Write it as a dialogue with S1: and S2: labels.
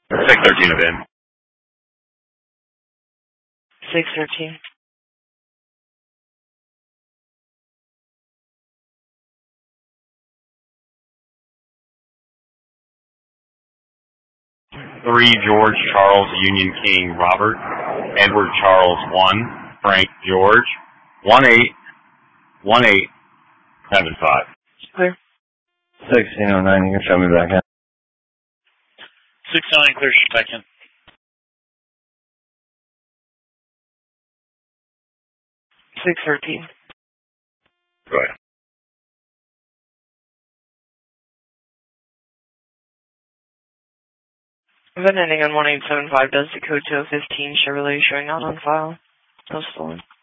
S1: 613 of in.
S2: 613.
S1: Three George Charles Union King Robert Edward Charles 1 Frank George 181875.
S2: Clear.
S3: 1609, you can show me back in.
S4: 609, clear, back in.
S2: 613.
S1: Go ahead.
S2: Event ending on 1875 does decode to a 15 Chevrolet showing not on file. No stolen.